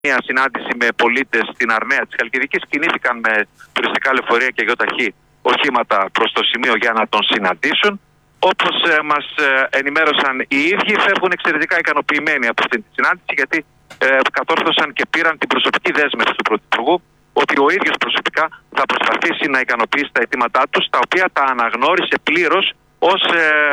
μια συνάντηση με πολίτες στην Αρναία της Χαλκιδικής, κινήθηκαν με τουριστικά λεωφορεία και γιοταχή οχήματα προς το σημείο για να τον συναντήσουν. Όπως μας ενημέρωσαν οι ίδιοι, φεύγουν εξαιρετικά ικανοποιημένοι από αυτή τη συνάντηση, γιατί κατόρθωσαν και πήραν την προσωπική δέσμευση του Πρωθυπουργού ότι ο ίδιος προσωπικά θα προσπαθήσει να ικανοποιήσει τα αιτήματά τους, τα οποία τα αναγνώρισε πλήρως ως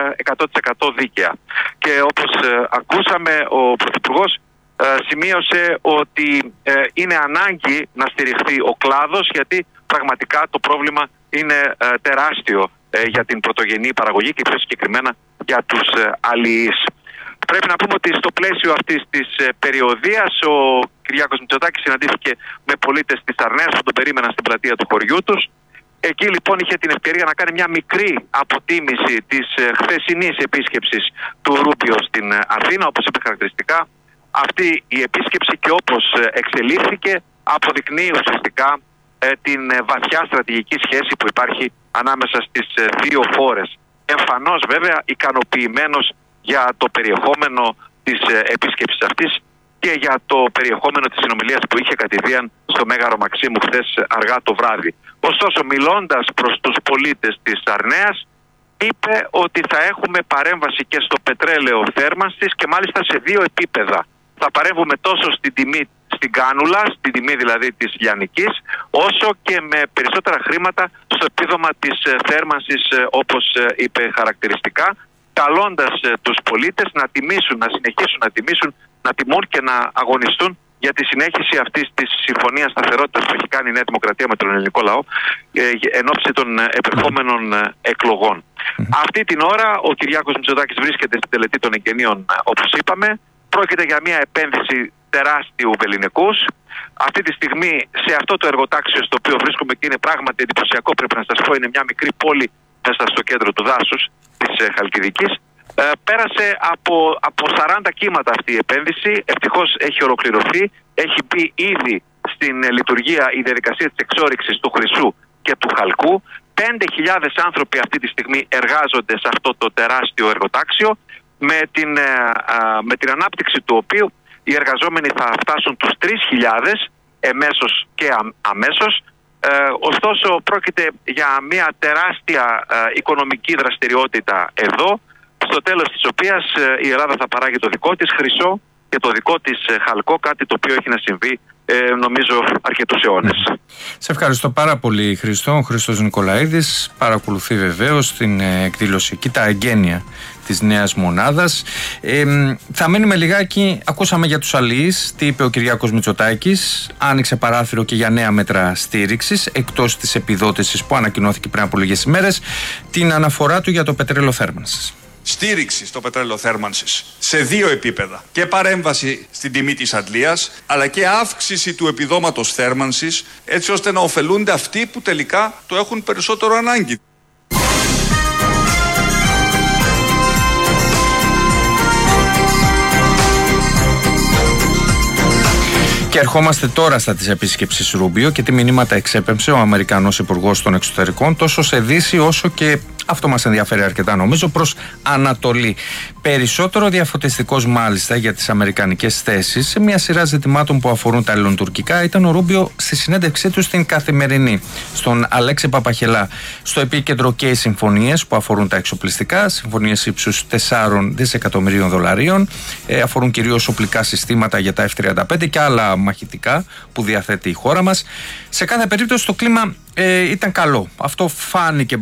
100% δίκαια. Και όπως ακούσαμε, ο Πρωθυπουργός σημείωσε ότι είναι ανάγκη να στηριχθεί ο κλάδος, γιατί πραγματικά το πρόβλημα είναι τεράστιο για την πρωτογενή παραγωγή και πιο συγκεκριμένα για τους αλληλείς. Πρέπει να πούμε ότι στο πλαίσιο αυτής της περιοδίας ο Κυριάκος Μητσοτάκης συναντήθηκε με πολίτες της Αρναίας που τον περίμεναν στην πλατεία του χωριού τους. Εκεί λοιπόν είχε την ευκαιρία να κάνει μια μικρή αποτίμηση της χθεσινής επίσκεψης του Ρούμπιο στην Αθήνα. Όπως είπε χαρακτηριστικά, αυτή η επίσκεψη και όπως εξελίχθηκε αποδεικνύει ουσιαστικά την βαθιά στρατηγική σχέση που υπάρχει ανάμεσα στις δύο χώρες. Εμφανώς βέβαια ικανοποιημένος για το περιεχόμενο της επίσκεψης αυτής και για το περιεχόμενο της συνομιλίας που είχε κατηδίαν στο Μέγαρο Μαξίμου χθες αργά το βράδυ. Ωστόσο, μιλώντας προς τους πολίτες της Αρναίας, είπε ότι θα έχουμε παρέμβαση και στο πετρέλαιο θέρμανσης και μάλιστα σε δύο επίπεδα. Θα παρέμβουμε τόσο στην τιμή στην κάνουλα, στην τιμή δηλαδή της λιανικής, όσο και με περισσότερα χρήματα στο επίδομα της θέρμανσης, όπως είπε χαρακτηριστικά, καλώντας τους πολίτες να τιμήσουν, να συνεχίσουν να τιμήσουν, να τιμούν και να αγωνιστούν για τη συνέχιση αυτής της συμφωνίας σταθερότητας που έχει κάνει η Νέα Δημοκρατία με τον ελληνικό λαό εν ώψη των επερχόμενων εκλογών. Αυτή την ώρα ο Κυριάκος Μητσοτάκης βρίσκεται στην τελετή των εγγενείων, όπως είπαμε. Πρόκειται για μια επένδυση τεράστιου βεληνικούς. Αυτή τη στιγμή σε αυτό το εργοτάξιο στο οποίο βρίσκομαι και είναι πράγματι εντυπωσιακό, πρέπει να σας πω, είναι μια μικρή πόλη μέσα στο κέντρο του δάσους της Χαλκιδικής. Πέρασε από 40 κύματα αυτή η επένδυση. Ευτυχώς έχει ολοκληρωθεί. Έχει μπει ήδη στην λειτουργία η διαδικασία της εξόρυξης του χρυσού και του χαλκού. 5.000 άνθρωποι αυτή τη στιγμή εργάζονται σε αυτό το τεράστιο εργοτάξιο, με την ανάπτυξη του οποίου οι εργαζόμενοι θα φτάσουν τους 3.000 εμέσως και αμέσως. Ωστόσο πρόκειται για μια τεράστια οικονομική δραστηριότητα εδώ, στο τέλος της οποίας η Ελλάδα θα παράγει το δικό της χρυσό και το δικό της χαλκό, κάτι το οποίο έχει να συμβεί νομίζω αρκετούς αιώνες. Σε ευχαριστώ πάρα πολύ, Χριστό. Ο Χριστός Νικολαίδης παρακολουθεί βεβαίως την εκδήλωση εκεί, τα εγγένεια της νέας μονάδας. Θα μείνουμε λιγάκι. Ακούσαμε για τους αλληλείς τι είπε ο Κυριάκος Μητσοτάκης. Άνοιξε παράθυρο και για νέα μέτρα στήριξης εκτός της επιδότησης που ανακοινώθηκε πριν από λίγες ημέρες, την αναφορά του για το πετρέλαιο θέρμανσης. Στήριξη στο πετρέλαιο θέρμανσης σε δύο επίπεδα. Και παρέμβαση στην τιμή της αντλίας, αλλά και αύξηση του επιδόματος θέρμανσης, έτσι ώστε να ωφελούνται αυτοί που τελικά το έχουν περισσότερο ανάγκη. Και ερχόμαστε τώρα στα της επίσκεψης Ρούμπιο και τι μηνύματα εξέπεμψε ο Αμερικανός Υπουργός των Εξωτερικών, τόσο σε Δύση όσο και, αυτό μας ενδιαφέρει αρκετά νομίζω, προς Ανατολή. Περισσότερο διαφωτιστικός μάλιστα για τις αμερικανικές θέσεις σε μια σειρά ζητημάτων που αφορούν τα ελληνοτουρκικά ήταν ο Ρούμπιο στη συνέντευξή του στην Καθημερινή, στον Αλέξη Παπαχελά. Στο επίκεντρο και οι συμφωνίες που αφορούν τα εξοπλιστικά, συμφωνίες ύψους 4 δισεκατομμυρίων δολαρίων, αφορούν κυρίως οπλικά συστήματα για τα F-35 και άλλα μαχητικά που διαθέτει η χώρα μας. Σε κάθε περίπτωση το κλίμα ήταν καλό. Αυτό φάνηκε